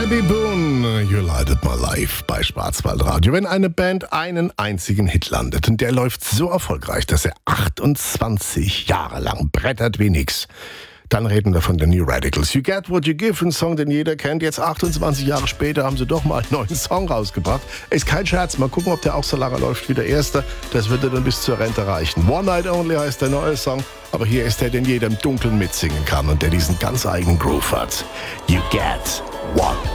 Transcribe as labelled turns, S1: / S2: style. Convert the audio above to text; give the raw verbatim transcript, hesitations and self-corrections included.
S1: Bobby Boone, You Lighted My Life bei Schwarzwaldradio. Wenn eine Band einen einzigen Hit landet und der läuft so erfolgreich, dass er achtundzwanzig Jahre lang brettert wie nix, dann reden wir von den New Radicals. You Get What You Give, ein Song, den jeder kennt. Jetzt achtundzwanzig Jahre später haben sie doch mal einen neuen Song rausgebracht. Ist kein Scherz, mal gucken, ob der auch so lange läuft wie der erste. Das wird er dann bis zur Rente reichen. One Night Only heißt der neue Song, aber hier ist der, den jeder im Dunkeln mitsingen kann und der diesen ganz eigenen Groove hat. You Get What